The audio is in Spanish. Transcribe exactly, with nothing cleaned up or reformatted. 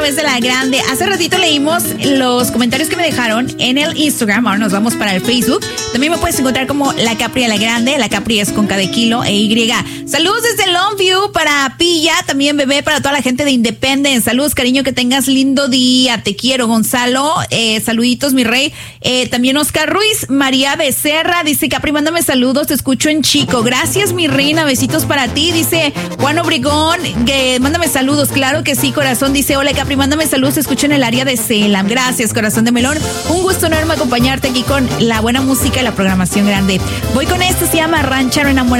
través de La Grande. Hace ratito leímos los comentarios que me dejaron en el Instagram. Ahora nos vamos para el Facebook. También me puedes encontrar como La Capri a La Grande. La Capri es con K de kilo e Y. Saludos desde Longview para Pilla, también bebé, para toda la gente de Independence. Saludos, cariño, que tengas lindo día. Te quiero, Gonzalo. Eh, saluditos, mi rey. Eh, también Oscar Ruiz, María Becerra. Dice, Capri, mándame saludos. Te escucho en Chico. Gracias, mi reina. Besitos para ti. Dice Juan Obregón, que mándame saludos. Claro que sí, corazón. Dice, hola, Capri, mándame saludos. Te escucho en el área de Selam. Gracias, corazón de melón. Un gusto enorme acompañarte aquí con la buena música y la programación grande. Voy con esto, se llama Ranchero Enamorado.